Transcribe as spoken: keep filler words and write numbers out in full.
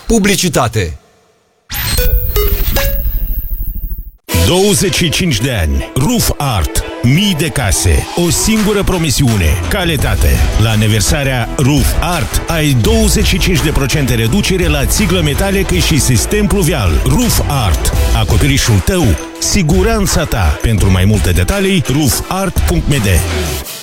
Publicitate. douăzeci și cinci de ani. Roof Art. Mii de case. O singură promisiune. Calitate. La aniversarea Roof Art ai douăzeci și cinci la sută reducere la țiglă metalică și sistem pluvial. Roof Art. Acoperișul tău. Siguranța ta. Pentru mai multe detalii, roofart punct m d.